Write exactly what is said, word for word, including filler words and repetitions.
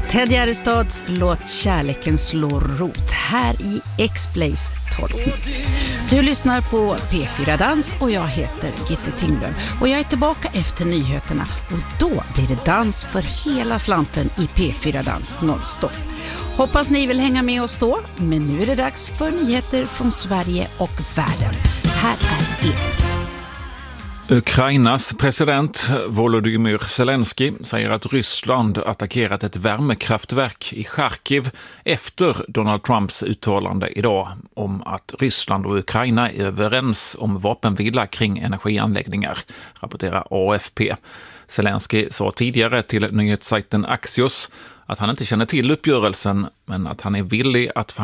Ted Gärdestads låt Kärleken slår rot här i X-Blaze tolkning. Du lyssnar på P fyra Dans och jag heter Gitte Tinglöf. Och jag är tillbaka efter nyheterna och då blir det dans för hela slanten i P fyra Dans nonstop. Hoppas ni vill hänga med oss då, men nu är det dags för nyheter från Sverige och världen. Här är er. Ukrainas president Volodymyr Zelensky säger att Ryssland attackerat ett värmekraftverk i Charkiv efter Donald Trumps uttalande idag om att Ryssland och Ukraina är överens om vapenvila kring energianläggningar, rapporterar A F P. Zelensky sa tidigare till nyhetssajten Axios att han inte känner till uppgörelsen men att han är villig att